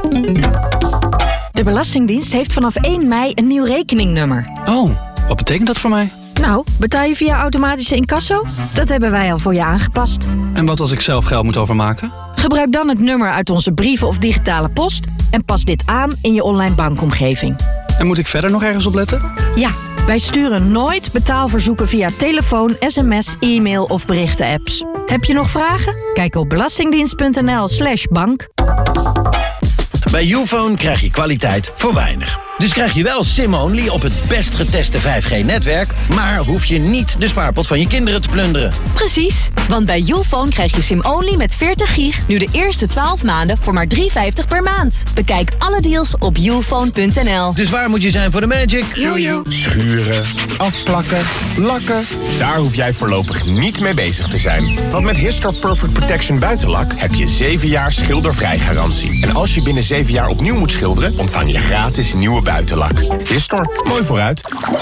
De Belastingdienst heeft vanaf 1 mei een nieuw rekeningnummer. Oh, wat betekent dat voor mij? Nou, betaal je via automatische incasso? Dat hebben wij al voor je aangepast. En wat als ik zelf geld moet overmaken? Gebruik dan het nummer uit onze brieven of digitale post en pas dit aan in je online bankomgeving. En moet ik verder nog ergens op letten? Ja, wij sturen nooit betaalverzoeken via telefoon, sms, e-mail of berichtenapps. Heb je nog vragen? Kijk op belastingdienst.nl/bank. Bij Youfone krijg je kwaliteit voor weinig. Dus krijg je wel SIM-only op het best geteste 5G-netwerk... maar hoef je niet de spaarpot van je kinderen te plunderen. Precies, want bij Youfone krijg je SIM-only met 40 gig... nu de eerste 12 maanden voor maar €3,50 per maand. Bekijk alle deals op youfone.nl. Dus waar moet je zijn voor de magic? Jojo. Schuren, afplakken, lakken. Daar hoef jij voorlopig niet mee bezig te zijn. Want met Histor Perfect Protection buitenlak heb je 7 jaar schildervrij garantie. En als je binnen 7 jaar opnieuw moet schilderen, ontvang je gratis nieuwe buitenlak. Histor, mooi vooruit.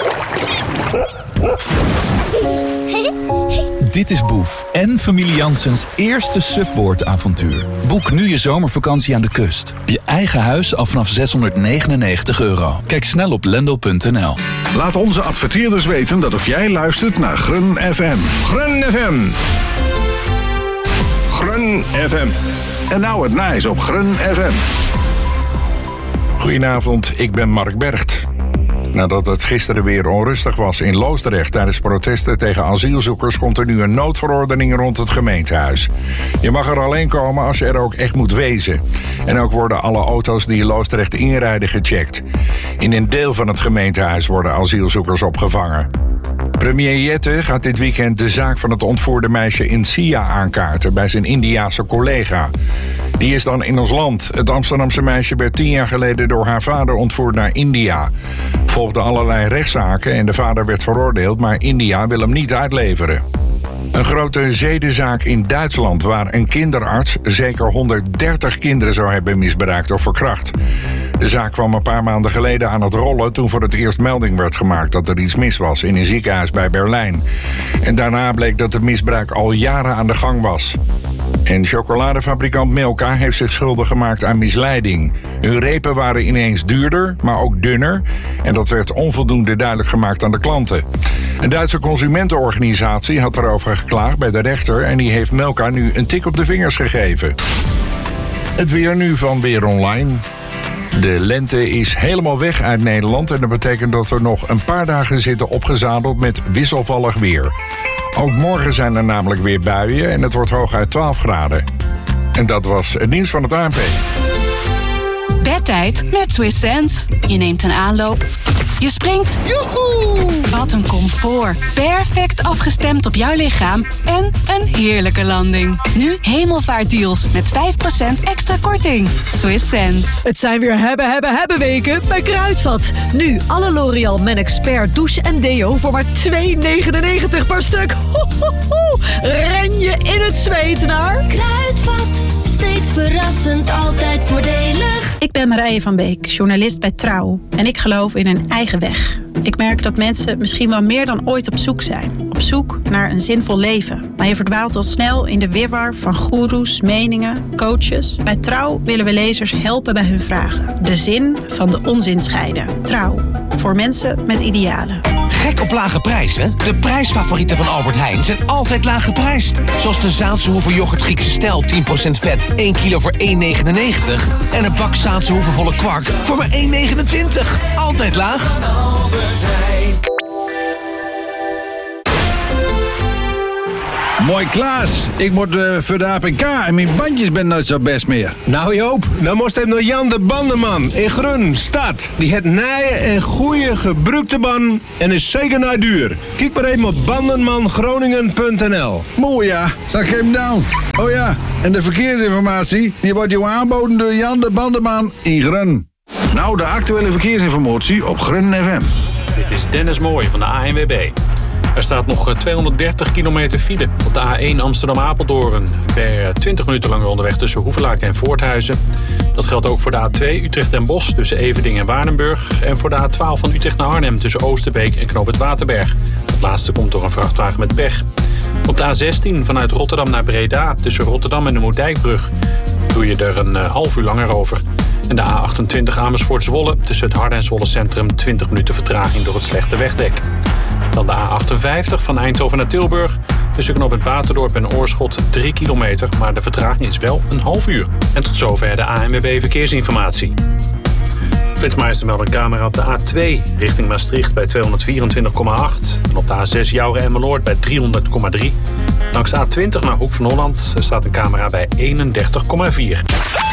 Dit is Boef en familie Janssens eerste subboardavontuur. Boek nu je zomervakantie aan de kust. Je eigen huis al vanaf €699. Kijk snel op lendo.nl. Laat onze adverteerders weten dat ook jij luistert naar Grun FM. Grun FM. Grun FM. En nou het nice op Grun FM. Goedenavond, ik ben Mark Bergt. Nadat het gisteren weer onrustig was in Loosdrecht tijdens protesten tegen asielzoekers, komt er nu een noodverordening rond het gemeentehuis. Je mag er alleen komen als je er ook echt moet wezen. En ook worden alle auto's die Loosdrecht inrijden gecheckt. In een deel van het gemeentehuis worden asielzoekers opgevangen. Premier Jette gaat dit weekend de zaak van het ontvoerde meisje in Sia aankaarten bij zijn Indiase collega. Die is dan in ons land. Het Amsterdamse meisje werd 10 jaar geleden door haar vader ontvoerd naar India. Volgden allerlei rechtszaken en de vader werd veroordeeld, maar India wil hem niet uitleveren. Een grote zedenzaak in Duitsland waar een kinderarts zeker 130 kinderen zou hebben misbruikt of verkracht. De zaak kwam een paar maanden geleden aan het rollen toen voor het eerst melding werd gemaakt dat er iets mis was in een ziekenhuis bij Berlijn. En daarna bleek dat het misbruik al jaren aan de gang was. En chocoladefabrikant Milka heeft zich schuldig gemaakt aan misleiding. Hun repen waren ineens duurder, maar ook dunner. En dat werd onvoldoende duidelijk gemaakt aan de klanten. Een Duitse consumentenorganisatie had erover geklaagd bij de rechter en die heeft Milka nu een tik op de vingers gegeven. Het weer nu van Weer Online. De lente is helemaal weg uit Nederland en dat betekent dat we nog een paar dagen zitten opgezadeld met wisselvallig weer. Ook morgen zijn er namelijk weer buien en het wordt hooguit 12 graden. En dat was het nieuws van het ANP. Bedtijd met Swiss Sense. Je neemt een aanloop. Je springt. Joehoe! Wat een comfort. Perfect afgestemd op jouw lichaam. En een heerlijke landing. Nu hemelvaartdeals met 5% extra korting. Swiss Sense. Het zijn weer hebben weken bij Kruidvat. Nu alle L'Oréal Men Expert douche en deo voor maar €2,99 per stuk. Ho, ho, ho. Ren je in het zweet naar Kruidvat. Steeds verrassend, altijd voordelig. Ik ben Marije van Beek, journalist bij Trouw. En ik geloof in een eigen weg. Ik merk dat mensen misschien wel meer dan ooit op zoek zijn. Op zoek naar een zinvol leven. Maar je verdwaalt al snel in de wirwar van goeroes, meningen, coaches. Bij Trouw willen we lezers helpen bij hun vragen. De zin van de onzin scheiden. Trouw. Voor mensen met idealen. Gek op lage prijzen? De prijsfavorieten van Albert Heijn zijn altijd laag geprijsd. Zoals de Zaanse Hoeve yoghurt Griekse stijl 10% vet, 1 kilo voor €1,99. En een bak Zaanse Hoeve volle kwark voor maar €1,29. Altijd laag. Albert Heijn. Mooi Klaas, ik moet voor de APK en mijn bandjes ben nooit zo best meer. Nou Joop, dan moest hij naar Jan de Bandenman in Grun, stad. Die het nieuwe en goede gebruikte banden en is zeker naar duur. Kijk maar even op bandenmangroningen.nl. Mooi ja, zal ik hem down. Oh ja, en de verkeersinformatie die wordt jou aanboden door Jan de Bandenman in Grun. Nou, de actuele verkeersinformatie op Grun FM. Dit is Dennis Mooij van de ANWB. Er staat nog 230 kilometer file op de A1 Amsterdam-Apeldoorn. Per 20 minuten langer onderweg tussen Hoevelaak en Voorthuizen. Dat geldt ook voor de A2 Utrecht en Bosch tussen Everding en Waardenburg. En voor de A12 van Utrecht naar Arnhem tussen Oosterbeek en Knoop het Waterberg. Het laatste komt door een vrachtwagen met pech. Op de A16 vanuit Rotterdam naar Breda tussen Rotterdam en de Moerdijkbrug doe je er een half uur langer over. En de A28 Amersfoort-Zwolle tussen het Harde en Zwolle Centrum 20 minuten vertraging door het slechte wegdek. Dan de A58 van Eindhoven naar Tilburg tussen knooppunt Waterdorp en Oorschot 3 kilometer, maar de vertraging is wel een half uur. En tot zover de ANWB Verkeersinformatie. Flitsmeister meldt een camera op de A2 richting Maastricht bij 224,8. En op de A6 Jouren-Emmeloord bij 300,3. Langs de A20 naar Hoek van Holland staat een camera bij 31,4.